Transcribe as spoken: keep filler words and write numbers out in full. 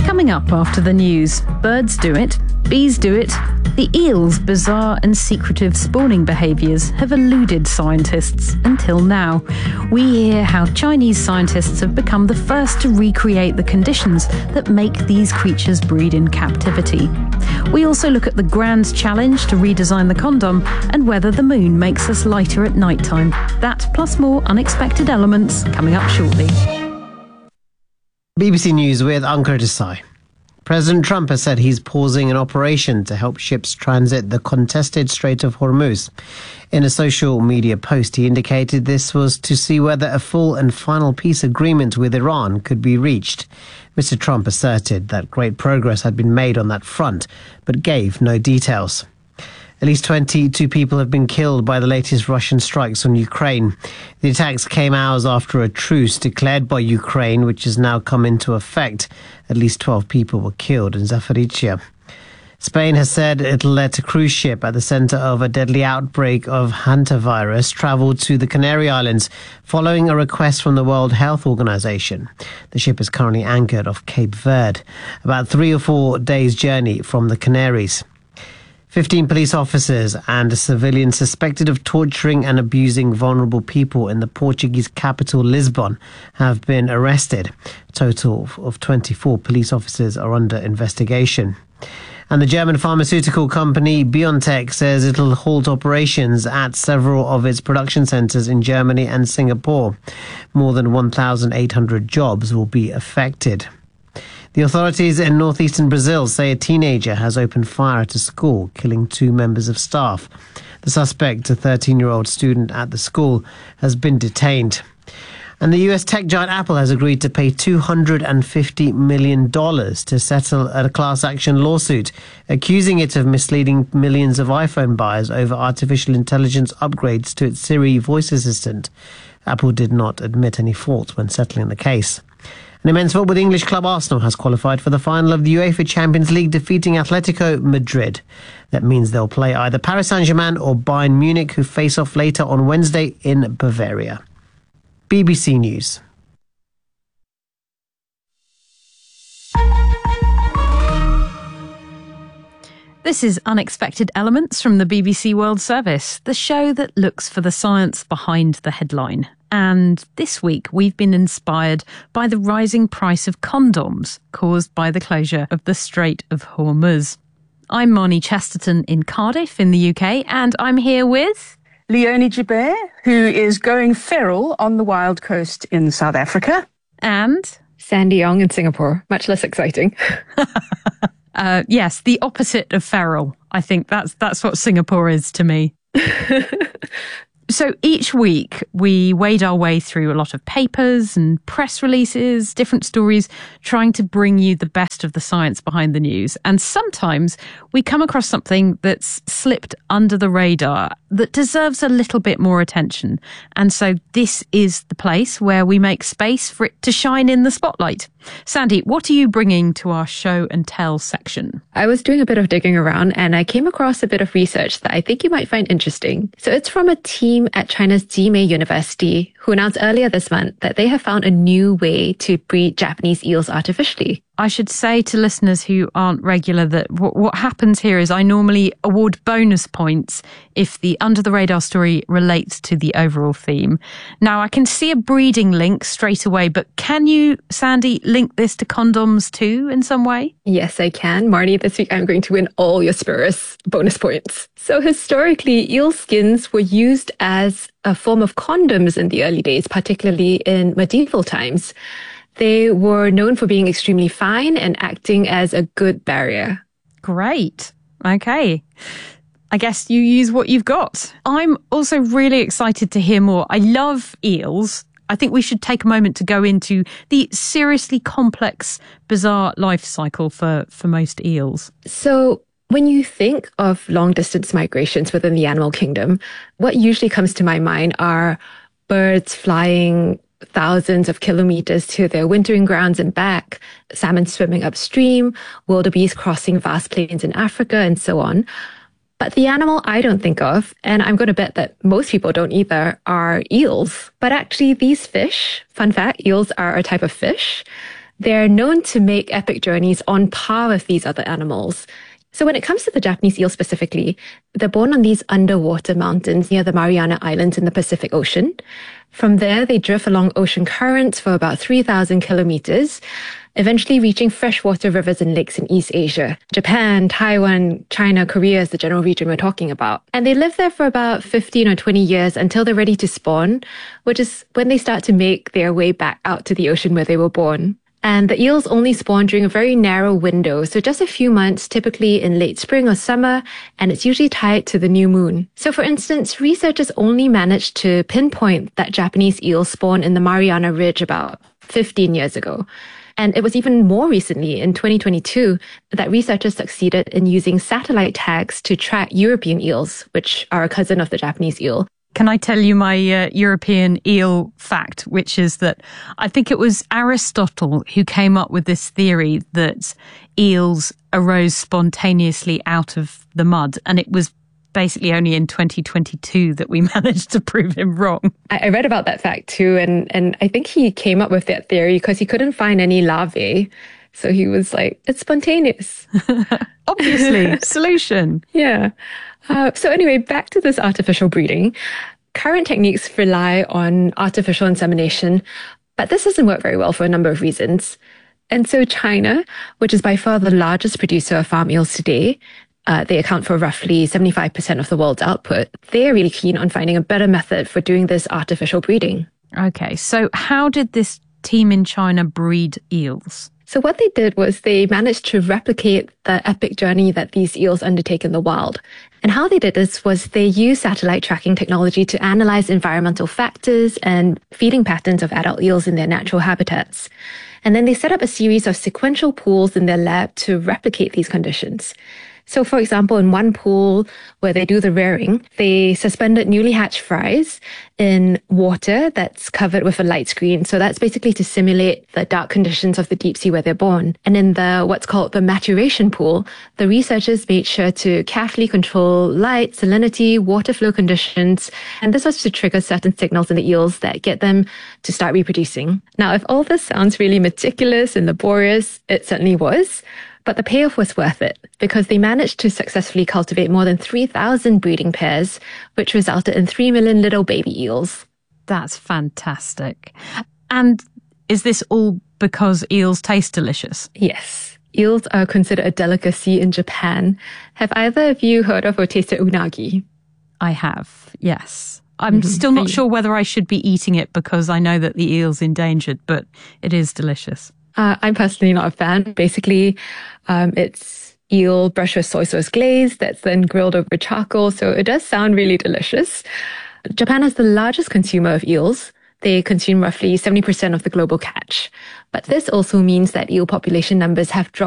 Coming up after the news, birds do it, bees do it. The eel's bizarre and secretive spawning behaviours have eluded scientists until now. We hear how Chinese scientists have become the first to recreate the conditions that make these creatures breed in captivity. We also look at the grand challenge to redesign the condom and whether the moon makes us lighter at night time. That plus more unexpected elements coming up shortly. B B C News with Ankur Desai. President Trump has said he's pausing an operation to help ships transit the contested Strait of Hormuz. In a social media post, he indicated this was to see whether a full and final peace agreement with Iran could be reached. Mister Trump asserted that great progress had been made on that front, but gave no details. At least twenty-two people have been killed by the latest Russian strikes on Ukraine. The attacks came hours after a truce declared by Ukraine, which has now come into effect. At least twelve people were killed in Zaporizhzhia. Spain has said it'll let a cruise ship at the centre of a deadly outbreak of hantavirus travel to the Canary Islands following a request from the World Health Organization. The ship is currently anchored off Cape Verde, about three or four days' journey from the Canaries. Fifteen police officers and a civilian suspected of torturing and abusing vulnerable people in the Portuguese capital Lisbon have been arrested. A total of twenty-four police officers are under investigation. And the German pharmaceutical company BioNTech says it'll halt operations at several of its production centres in Germany and Singapore. More than one thousand eight hundred jobs will be affected. The authorities in northeastern Brazil say a teenager has opened fire at a school, killing two members of staff. The suspect, a thirteen-year-old student at the school, has been detained. And the U S tech giant Apple has agreed to pay two hundred fifty million dollars to settle a class action lawsuit, accusing it of misleading millions of iPhone buyers over artificial intelligence upgrades to its Siri voice assistant. Apple did not admit any fault when settling the case. And in men's football, the English club Arsenal has qualified for the final of the UEFA Champions League, defeating Atletico Madrid. That means they'll play either Paris Saint-Germain or Bayern Munich, who face off later on Wednesday in Bavaria. B B C News. This is Unexpected Elements from the B B C World Service, the show that looks for the science behind the headline. And this week we've been inspired by the rising price of condoms caused by the closure of the Strait of Hormuz. I'm Marnie Chesterton in Cardiff in the U K, and I'm here with Leonie Joubert, who is going feral on the wild coast in South Africa. And Sandy Ong in Singapore. Much less exciting. uh, yes, the opposite of feral. I think that's that's what Singapore is to me. So each week we wade our way through a lot of papers and press releases, different stories, trying to bring you the best of the science behind the news. And sometimes we come across something that's slipped under the radar that deserves a little bit more attention. And so this is the place where we make space for it to shine in the spotlight. Sandy, what are you bringing to our show and tell section? I was doing a bit of digging around and I came across a bit of research that I think you might find interesting. So it's from a team at China's Jimei University who announced earlier this month that they have found a new way to breed Japanese eels artificially. I should say to listeners who aren't regular that what, what happens here is I normally award bonus points if the under the radar story relates to the overall theme. Now, I can see a breeding link straight away, but can you, Sandy, link this to condoms too in some way? Yes, I can. Marnie, this week I'm going to win all your Spurus bonus points. So historically, eel skins were used as a form of condoms in the early days, particularly in medieval times. They were known for being extremely fine and acting as a good barrier. Great. Okay. I guess you use what you've got. I'm also really excited to hear more. I love eels. I think we should take a moment to go into the seriously complex, bizarre life cycle for, for most eels. So when you think of long-distance migrations within the animal kingdom, what usually comes to my mind are birds flying thousands of kilometers to their wintering grounds and back, salmon swimming upstream, wildebeest crossing vast plains in Africa, and so on. But the animal I don't think of, and I'm going to bet that most people don't either, are eels. But actually these fish, fun fact, eels are a type of fish. They're known to make epic journeys on par with these other animals. So when it comes to the Japanese eel specifically, they're born on these underwater mountains near the Mariana Islands in the Pacific Ocean. From there, they drift along ocean currents for about three thousand kilometers, eventually reaching freshwater rivers and lakes in East Asia. Japan, Taiwan, China, Korea is the general region we're talking about. And they live there for about fifteen or twenty years until they're ready to spawn, which is when they start to make their way back out to the ocean where they were born. And the eels only spawn during a very narrow window, so just a few months, typically in late spring or summer, and it's usually tied to the new moon. So for instance, researchers only managed to pinpoint that Japanese eel spawn in the Mariana Ridge about fifteen years ago. And it was even more recently, in twenty twenty-two, that researchers succeeded in using satellite tags to track European eels, which are a cousin of the Japanese eel. Can I tell you my uh, European eel fact, which is that I think it was Aristotle who came up with this theory that eels arose spontaneously out of the mud. And it was basically only in twenty twenty-two that we managed to prove him wrong. I read about that fact too. And, and I think he came up with that theory because he couldn't find any larvae. So he was like, it's spontaneous. Obviously, solution. Yeah. Uh, so anyway, back to this artificial breeding. Current techniques rely on artificial insemination, but this doesn't work very well for a number of reasons. And so China, which is by far the largest producer of farm eels today, uh, they account for roughly seventy-five percent of the world's output. They're really keen on finding a better method for doing this artificial breeding. Okay, so how did this team in China breed eels? So what they did was they managed to replicate the epic journey that these eels undertake in the wild. And how they did this was they used satellite tracking technology to analyze environmental factors and feeding patterns of adult eels in their natural habitats. And then they set up a series of sequential pools in their lab to replicate these conditions. So for example, in one pool where they do the rearing, they suspended newly hatched fries in water that's covered with a light screen. So that's basically to simulate the dark conditions of the deep sea where they're born. And in the what's called the maturation pool, the researchers made sure to carefully control light, salinity, water flow conditions. And this was to trigger certain signals in the eels that get them to start reproducing. Now, if all this sounds really meticulous and laborious, it certainly was. But the payoff was worth it because they managed to successfully cultivate more than three thousand breeding pairs, which resulted in three million little baby eels. That's fantastic. And is this all because eels taste delicious? Yes. Eels are considered a delicacy in Japan. Have either of you heard of or tasted unagi? I have, yes. I'm mm-hmm. still not sure whether I should be eating it because I know that the eel's endangered, but it is delicious. Uh, I'm personally not a fan. Basically, um, it's eel brushed with soy sauce glaze that's then grilled over charcoal. So it does sound really delicious. Japan is the largest consumer of eels. They consume roughly seventy percent of the global catch. But this also means that eel population numbers have dropped